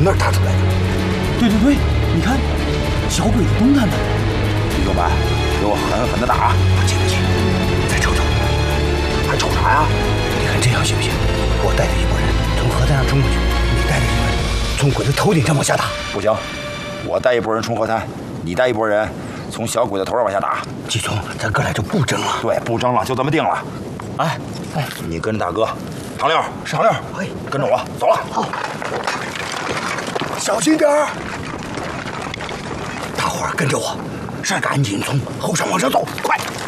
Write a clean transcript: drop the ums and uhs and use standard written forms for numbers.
那儿打出来的。 对，你看，小鬼子动弹了。 弟兄们，给我狠狠的打！ 不急，再瞅瞅。还瞅啥呀？你看这样行不行？我带着一拨人从河滩上冲过去，你带着一拨人从鬼子头顶上往下打。 不行，我带一拨人冲河滩，你带一拨人从小鬼子头上往下打。 季聪，咱哥俩就不争了。 对，不争了，就这么定了。哎，你跟着大哥，长六， 哎， 跟着我走了。 好，小心点儿。大伙儿跟着我，赶紧从后山往上走，快！